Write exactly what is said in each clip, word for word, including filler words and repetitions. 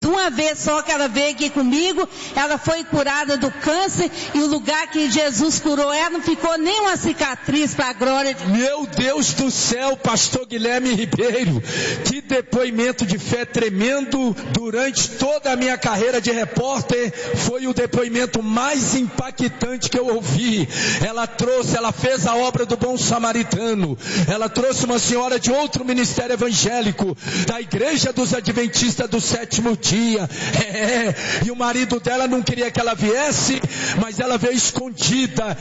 Uma vez só que ela veio aqui comigo, ela foi curada do câncer e o lugar que Jesus curou ela não ficou nem uma cicatriz para a glória de Deus. Meu Deus do céu, pastor Guilherme Ribeiro, que depoimento de fé tremendo. Durante toda a minha carreira de repórter, foi o depoimento mais impactante que eu ouvi. Ela trouxe, ela fez a obra do bom samaritano, ela trouxe uma senhora de outro ministério evangélico, da igreja dos adventistas do sétimo dia. Dia. É, e o marido dela não queria que ela viesse, mas ela veio escondida,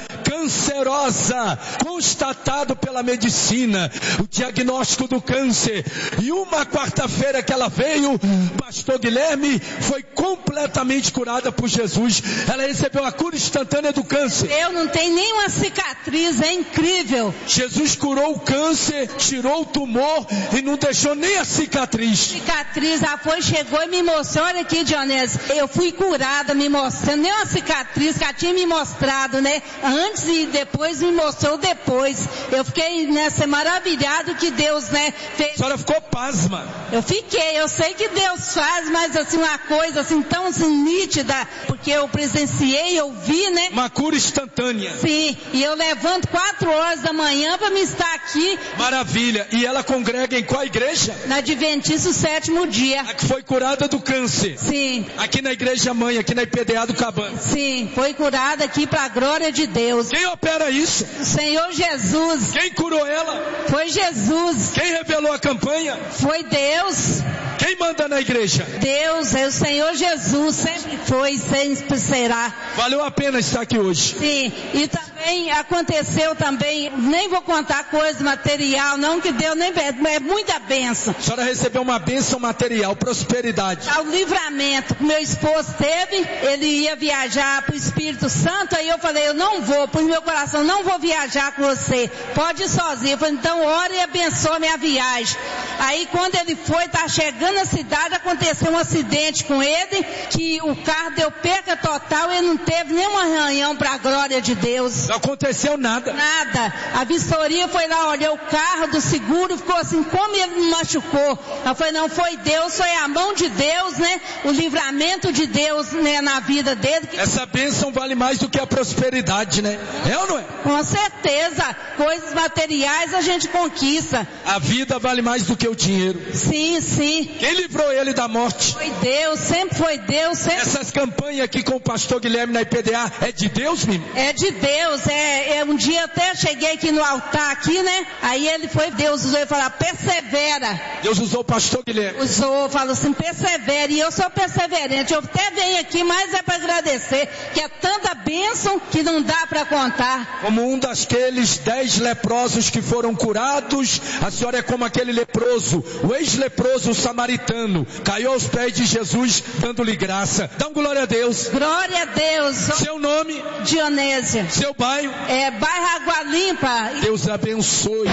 cancerosa, constatado pela medicina, o diagnóstico do câncer. E uma quarta-feira que ela veio, pastor Guilherme, foi completamente curada por Jesus. Ela recebeu a cura instantânea do câncer. Eu não tenho nenhuma cicatriz, é incrível. Jesus curou o câncer, tirou o tumor e não deixou nem a cicatriz. Cicatriz, ela foi, chegou e me mostrou. Olha aqui, Dionísio, eu fui curada, me mostrando, nem uma cicatriz que ela tinha me mostrado, né? Antes e depois me mostrou depois. Eu fiquei, né, maravilhado que Deus, né, fez. A senhora ficou pasma. Eu fiquei, eu sei que Deus faz, mas assim, uma coisa assim tão assim, nítida, porque eu presenciei, eu vi, né? Uma cura instantânea. Sim, e eu levanto quatro horas da manhã para me estar aqui. Maravilha, e ela congrega em qual igreja? Na Adventista o sétimo dia. A que foi curada do câncer. Sim. Aqui na igreja mãe, aqui na I P D A do Cabana. Sim, foi curada aqui para a glória de Deus. Quem opera isso? O Senhor Jesus. Quem curou ela? Foi Jesus. Quem revelou a campanha? Foi Deus. Quem manda na igreja? Deus, é o Senhor Jesus, sempre foi e sempre será. Valeu a pena estar aqui hoje. Sim, e também aconteceu também, nem vou contar coisa material, não que Deus nem é muita bênção. A senhora recebeu uma bênção material, prosperidade. Ao livramento que meu esposo teve, ele ia viajar para o Espírito Santo, aí eu falei, eu não vou, pus meu coração, não vou viajar com você, pode ir sozinho. Eu falei, então ore e abençoe minha viagem. Aí quando ele foi, tá chegando na cidade, aconteceu um acidente com ele, que o carro deu perca total, ele não teve nenhum arranhão para a glória de Deus. Não aconteceu nada. Nada. A vistoria foi lá, olhou o carro do seguro, ficou assim, como ele não machucou? Eu falei, não, foi Deus, foi a mão de Deus, né? O livramento de Deus, né, na vida dele. Que... Essa bênção vale mais do que a prosperidade, né? É ou não é? Com certeza. Coisas materiais a gente conquista. A vida vale mais do que o dinheiro. Sim, sim. Quem livrou ele da morte? Foi Deus, sempre foi Deus. Sempre... Essas campanhas aqui com o pastor Guilherme na I P D A, é de Deus, menino? É de Deus, é, é, um dia até cheguei aqui no altar aqui, né? Aí ele foi, Deus usou e falou, persevera. Deus usou o pastor Guilherme. Usou, falou assim, persevera, e eu sou perseverante, eu até venho aqui, mas é para agradecer, que é tanta bênção que não dá para contar. Como um daqueles dez leprosos que foram curados, a senhora é como aquele leproso, o ex-leproso samaritano, caiu aos pés de Jesus, dando-lhe graça. Dá um glória a Deus. Glória a Deus. Seu nome? Dionésia. Seu bairro? É bairro Água Limpa. Deus abençoe.